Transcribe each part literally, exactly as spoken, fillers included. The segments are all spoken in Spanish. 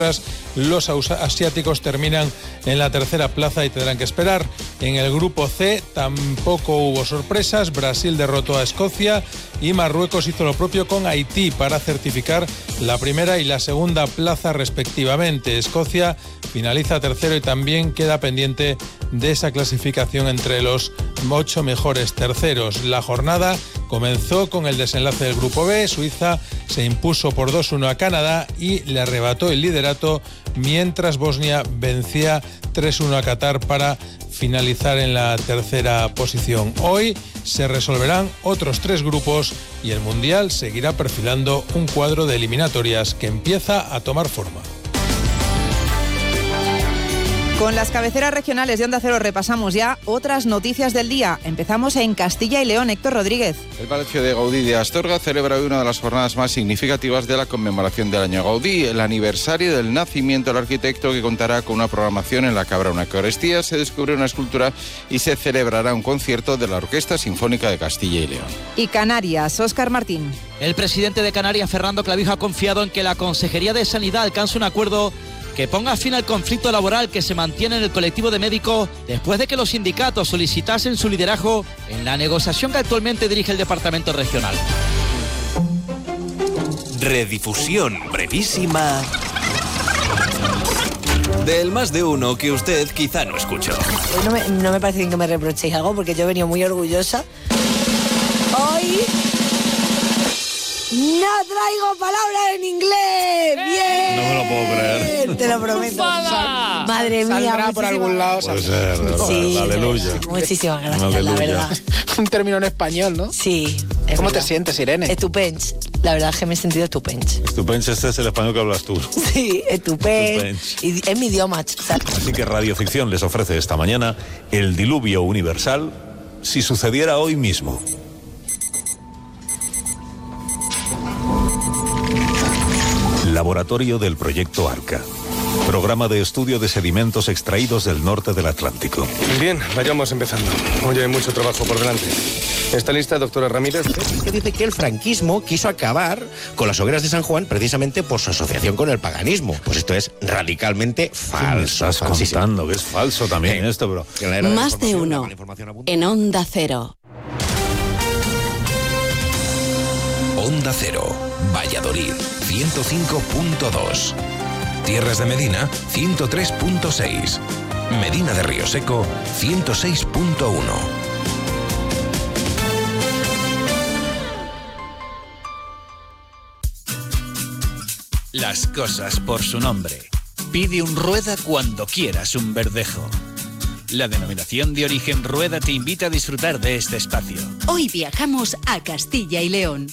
Los asiáticos terminan en la tercera plaza y tendrán que esperar. En el grupo C tampoco hubo sorpresas. Brasil derrotó a Escocia y Marruecos hizo lo propio con Haití para certificar la primera y la segunda plaza respectivamente. Escocia finaliza tercero y también queda pendiente de esa clasificación entre los ocho mejores terceros. La jornada comenzó con el desenlace del grupo B. Suiza se impuso por dos uno a Canadá y le arrebató el liderato, mientras Bosnia vencía tres uno a Qatar para finalizar en la tercera posición. Hoy se resolverán otros tres grupos y el Mundial seguirá perfilando un cuadro de eliminatorias que empieza a tomar forma. Con las cabeceras regionales de Onda Cero repasamos ya otras noticias del día. Empezamos en Castilla y León. Héctor Rodríguez. El Palacio de Gaudí de Astorga celebra hoy una de las jornadas más significativas de la conmemoración del año Gaudí, el aniversario del nacimiento del arquitecto, que contará con una programación en la que habrá una Eucaristía, se descubre una escultura y se celebrará un concierto de la Orquesta Sinfónica de Castilla y León. Y Canarias, Óscar Martín. El presidente de Canarias, Fernando Clavijo, ha confiado en que la Consejería de Sanidad alcance un acuerdo que ponga fin al conflicto laboral que se mantiene en el colectivo de médicos después de que los sindicatos solicitasen su liderazgo en la negociación que actualmente dirige el departamento regional. Redifusión brevísima del Más de Uno que usted quizá no escuchó. No me, no me parece bien que me reprochéis algo, porque yo he venido muy orgullosa. Hoy no traigo palabras en inglés. ¡Bien! No me lo puedo creer. Te lo prometo. ¡Ufada! Madre mía. Saldrá por algún lado. Puede ser, de verdad. Sí, Aleluya. Muchísimas gracias, Aleluya. la verdad. Un término en español, ¿no? Sí. ¿Cómo verdad. te sientes, Irene? Estupens. La verdad es que me he sentido estupens. Estupens, este es el español que hablas tú. Sí, estupens. Estupens. Y es mi idioma. ¿Sabes? Así que Radio Ficción les ofrece esta mañana el diluvio universal si sucediera hoy mismo. Laboratorio del Proyecto Arca. Programa de estudio de sedimentos extraídos del norte del Atlántico. Bien, vayamos empezando. Hoy hay mucho trabajo por delante. ¿Está lista, doctora Ramírez? Que dice que el franquismo quiso acabar con las hogueras de San Juan precisamente por su asociación con el paganismo. Pues esto es radicalmente falso. ¿Qué me estás contando? Que es falso también eh, esto, bro. Más de uno en Onda Cero. Onda Cero, Valladolid, ciento cinco punto dos. Tierras de Medina, ciento tres punto seis. Medina de Río Seco, ciento seis punto uno. Las cosas por su nombre. Pide un Rueda cuando quieras un verdejo. La denominación de origen Rueda te invita a disfrutar de este espacio. Hoy viajamos a Castilla y León.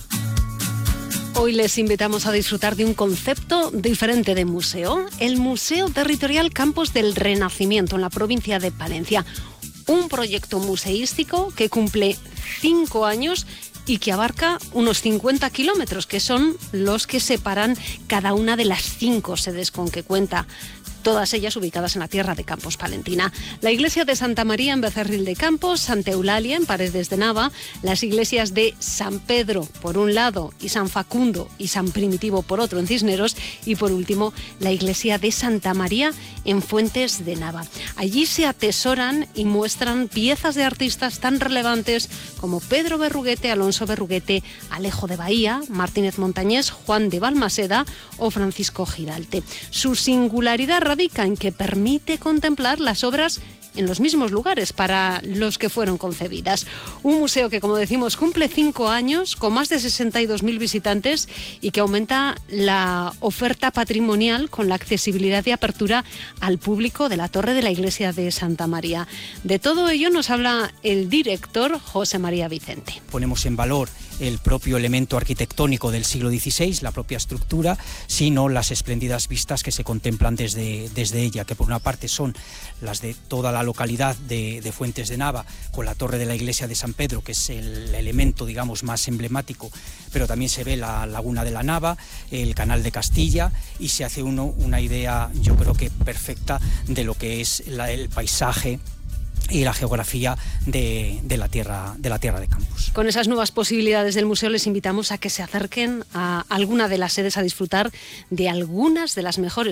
Hoy les invitamos a disfrutar de un concepto diferente de museo, el Museo Territorial Campos del Renacimiento en la provincia de Palencia. Un proyecto museístico que cumple cinco años y que abarca unos cincuenta kilómetros, que son los que separan cada una de las cinco sedes con que cuenta. Todas ellas ubicadas en la tierra de Campos palentina. La iglesia de Santa María en Becerril de Campos, Santa Eulalia en Paredes de Nava, las iglesias de San Pedro por un lado y San Facundo y San Primitivo por otro en Cisneros, y por último la iglesia de Santa María en Fuentes de Nava. Allí se atesoran y muestran piezas de artistas tan relevantes como Pedro Berruguete, Alonso Berruguete, Alejo de Bahía, Martínez Montañés, Juan de Balmaseda o Francisco Giralte. Su singularidad radica en que permite contemplar las obras en los mismos lugares para los que fueron concebidas. Un museo que, como decimos, cumple cinco años, con más de sesenta y dos mil visitantes y que aumenta la oferta patrimonial con la accesibilidad y apertura al público de la torre de la iglesia de Santa María. De todo ello nos habla el director José María Vicente. Ponemos en valor el propio elemento arquitectónico del siglo dieciséis, la propia estructura, sino las espléndidas vistas que se contemplan desde, desde ella, que por una parte son las de toda la localidad de, de Fuentes de Nava, con la torre de la iglesia de San Pedro, que es el elemento, digamos, más emblemático, pero también se ve la laguna de la Nava, el canal de Castilla, y se hace uno una idea, yo creo que perfecta, de lo que es la, el paisaje y la geografía de, de, la tierra, de la tierra de Campos. Con esas nuevas posibilidades del museo les invitamos a que se acerquen a alguna de las sedes a disfrutar de algunas de las mejores